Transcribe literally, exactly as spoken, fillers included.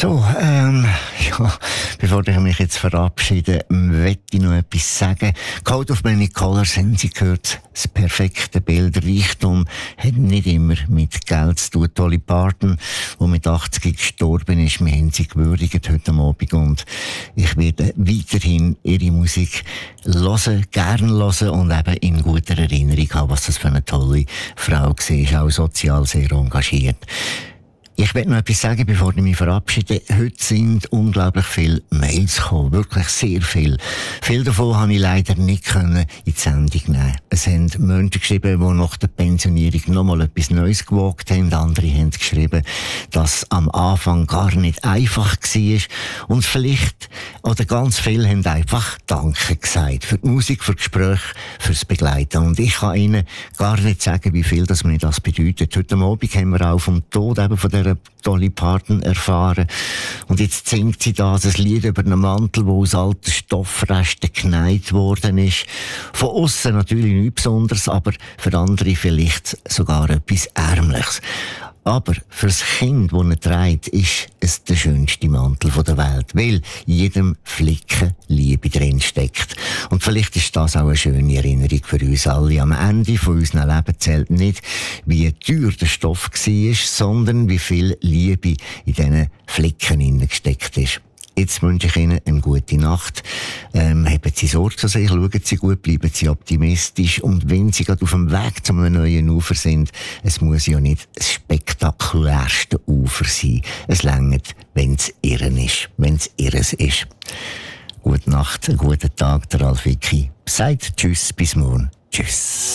So, ähm, ja, bevor ich mich jetzt verabschiede, möchte ich noch etwas sagen. Code of Many Colors, haben Sie gehört, das perfekte Bild, Reichtum hat nicht immer mit Geld zu tun. Dolly Parton, die mit achtzig gestorben ist, wir haben sie gewürdigt heute Abend und ich werde weiterhin ihre Musik hören, gern hören und eben in guter Erinnerung haben, was das für eine tolle Frau war, auch sozial sehr engagiert. Ich will noch etwas sagen, bevor ich mich verabschiede. Heute sind unglaublich viele Mails gekommen. Wirklich sehr viel. Viele davon konnte ich leider nicht in die Sendung nehmen. Es haben Menschen geschrieben, die nach der Pensionierung nochmal etwas Neues gewagt haben. Andere haben geschrieben, dass am Anfang gar nicht einfach war. Und vielleicht, oder ganz viele haben einfach Danke gesagt. Für die Musik, für das Gespräch, fürs Begleiten. Und ich kann Ihnen gar nicht sagen, wie viel das mir das bedeutet. Heute Abend haben wir auch vom Tod eben von der Dolly Parton erfahren. Und jetzt singt sie da das Lied über einen Mantel, der aus alten Stoffresten genäht worden ist. Von aussen natürlich nichts Besonderes, aber für andere vielleicht sogar etwas Ärmliches. Aber fürs Kind, das er trägt, ist es der schönste Mantel der Welt, weil in jedem Flicken Liebe drin steckt. Und vielleicht ist das auch eine schöne Erinnerung für uns alle. Am Ende von unserem Leben zählt nicht, wie teuer der Stoff war, sondern wie viel Liebe in diesen Flicken gesteckt ist. Jetzt wünsche ich Ihnen eine gute Nacht. Ähm, haben Sie Sorge zu sich, schauen Sie gut, bleiben Sie optimistisch. Und wenn Sie gerade auf dem Weg zu einem neuen Ufer sind, es muss ja nicht das spektakulärste Ufer sein. Es reicht, wenn es Ihren ist, wenn es Ihres ist. Gute Nacht, einen guten Tag, der Ralf Wicki sagt Tschüss, bis morgen. Tschüss.